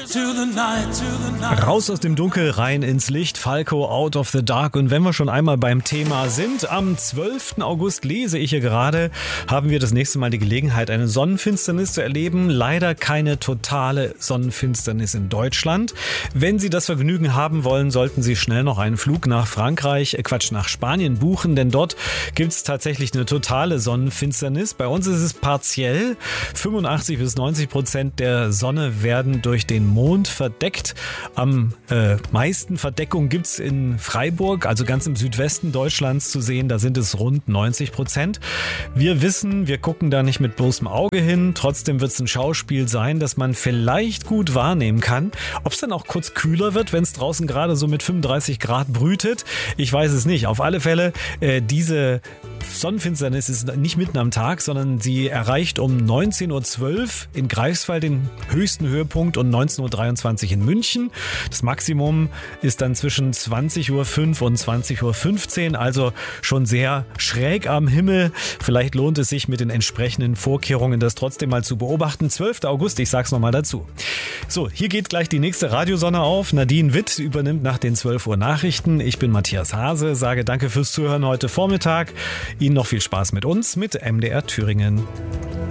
Raus aus dem Dunkel, rein ins Licht, Falco, Out of the Dark. Und wenn wir schon einmal beim Thema sind, am 12. August lese ich hier gerade, haben wir das nächste Mal die Gelegenheit, eine Sonnenfinsternis zu erleben. Leider keine totale Sonnenfinsternis in Deutschland. Wenn Sie das Vergnügen haben wollen, sollten Sie schnell noch einen Flug nach nach Spanien buchen, denn dort gibt es tatsächlich eine totale Sonnenfinsternis. Bei uns ist es partiell. 85-90% der Sonne werden durch den Mond verdeckt. Am meisten Verdeckung gibt es in Freiburg, also ganz im Südwesten Deutschlands zu sehen. Da sind es rund 90%. Wir wissen, wir gucken da nicht mit bloßem Auge hin. Trotzdem wird es ein Schauspiel sein, das man vielleicht gut wahrnehmen kann. Ob es dann auch kurz kühler wird, wenn es draußen gerade so mit 35 Grad brütet, ich weiß es nicht. Auf alle Fälle, diese Sonnenfinsternis ist nicht mitten am Tag, sondern sie erreicht um 19.12 Uhr in Greifswald den höchsten Höhepunkt und 19.23 Uhr in München. Das Maximum ist dann zwischen 20.05 Uhr und 20.15 Uhr, also schon sehr schräg am Himmel. Vielleicht lohnt es sich mit den entsprechenden Vorkehrungen, das trotzdem mal zu beobachten. 12. August, ich sag's nochmal dazu. So, hier geht gleich die nächste Radiosonne auf. Nadine Witt übernimmt nach den 12 Uhr Nachrichten. Ich bin Matthias Hase, sage danke fürs Zuhören heute Vormittag. Ihnen noch viel Spaß mit uns, mit MDR Thüringen.